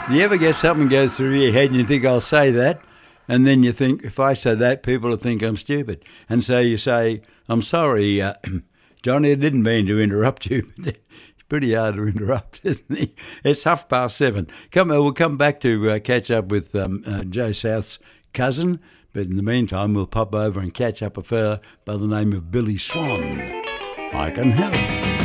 You ever get something go through your head and you think, I'll say that, and then you think, if I say that, people will think I'm stupid. And so you say, I'm sorry, Johnny, I didn't mean to interrupt you. It's pretty hard to interrupt, isn't it? It's 7:30. We'll come back to catch up with Joe South's cousin, but in the meantime, we'll pop over and catch up a fella by the name of Billy Swan. I Can Help.